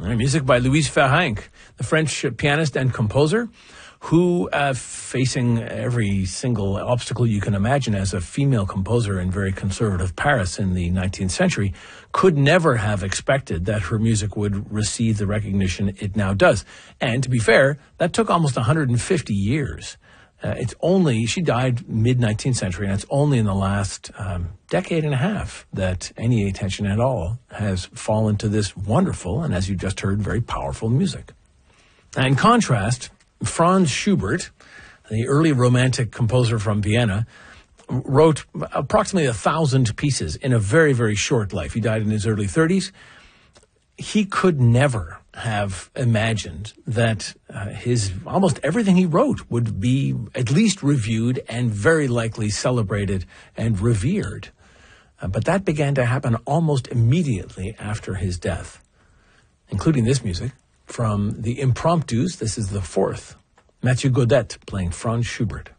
Music by Louise Ferrenc, the French pianist and composer, who, facing every single obstacle you can imagine as a female composer in very conservative Paris in the 19th century, could never have expected that her music would receive the recognition it now does. And to be fair, that took almost 150 years. She died mid-19th century, and it's only in the last decade and a half that any attention at all has fallen to this wonderful and, as you just heard, very powerful music. In contrast, Franz Schubert, the early Romantic composer from Vienna, wrote approximately 1,000 pieces in a very, very short life. He died in his early 30s. He could never have imagined that almost everything he wrote would be at least reviewed and very likely celebrated and revered. But that began to happen almost immediately after his death, including this music from the Impromptus. This is the fourth. Mathieu Godet playing Franz Schubert.